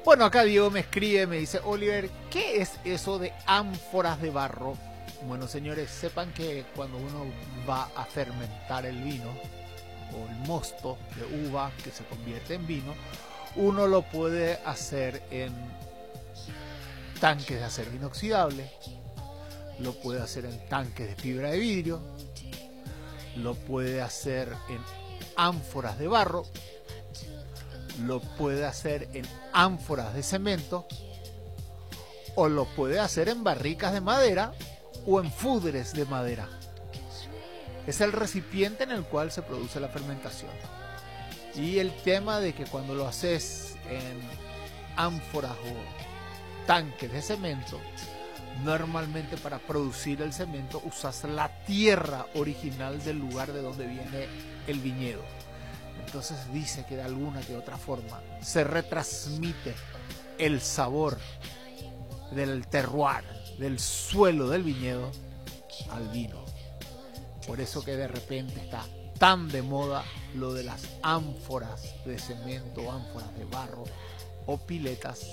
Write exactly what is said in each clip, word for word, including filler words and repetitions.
Bueno, acá Diego me escribe, me dice, Oliver, ¿qué es eso de ánforas de barro? Bueno, señores, sepan que cuando uno va a fermentar el vino o el mosto de uva que se convierte en vino, uno lo puede hacer en tanques de acero inoxidable, lo puede hacer en tanques de fibra de vidrio, lo puede hacer en ánforas de barro, lo puede hacer en ánforas de cemento, o lo puede hacer en barricas de madera o en fudres de madera. Es el recipiente en el cual se produce la fermentación. Y el tema de que cuando lo haces en ánforas o tanques de cemento, normalmente para producir el cemento usas la tierra original del lugar de donde viene el viñedo. Entonces dice que de alguna que otra forma se retransmite el sabor del terroir, del suelo del viñedo al vino. Por eso que de repente está tan de moda lo de las ánforas de cemento, ánforas de barro o piletas,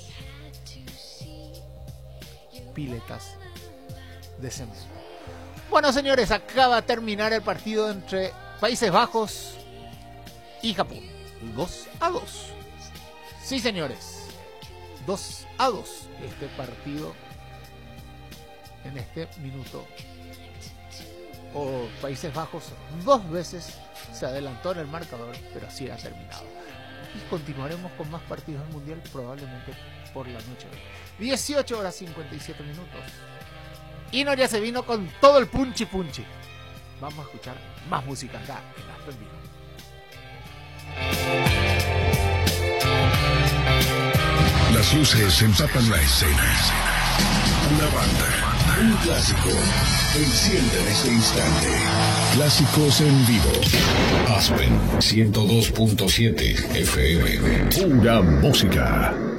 piletas de cemento. Bueno, señores, acaba de terminar el partido entre Países Bajos y Japón. dos a dos. Sí, señores, dos a dos este partido en este minuto. O Países Bajos dos veces se adelantó en el marcador, pero así ha terminado. Y continuaremos con más partidos del Mundial probablemente por la noche. dieciocho horas cincuenta y siete minutos. Ino ya se vino con todo el punchi punchi. Vamos a escuchar más música acá en Aspen Vino. Las luces empapan la escena. Una banda, un clásico, enciende en este instante. Clásicos en vivo. Aspen ciento dos punto siete F M. Pura música.